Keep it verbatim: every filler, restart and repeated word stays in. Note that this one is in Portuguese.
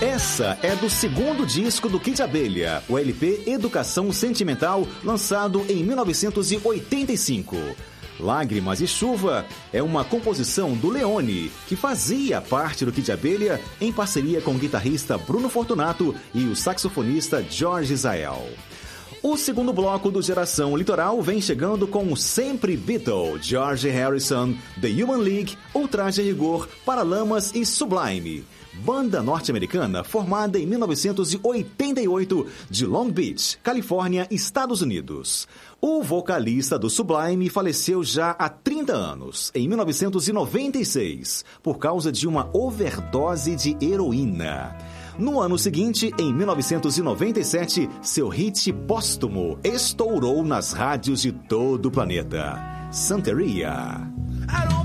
Essa é do segundo disco do Kid Abelha, o L P Educação Sentimental, lançado em mil novecentos e oitenta e cinco. Lágrimas e Chuva é uma composição do Leone, que fazia parte do Kid Abelha em parceria com o guitarrista Bruno Fortunato e o saxofonista Jorge Israel. O segundo bloco do Geração Litoral vem chegando com o sempre Beatle, George Harrison, The Human League, Ultraje a Rigor, Paralamas e Sublime. Banda norte-americana formada em mil novecentos e oitenta e oito de Long Beach, Califórnia, Estados Unidos. O vocalista do Sublime faleceu já há trinta anos, em mil novecentos e noventa e seis, por causa de uma overdose de heroína. No ano seguinte, em mil novecentos e noventa e sete, seu hit póstumo estourou nas rádios de todo o planeta. Santeria.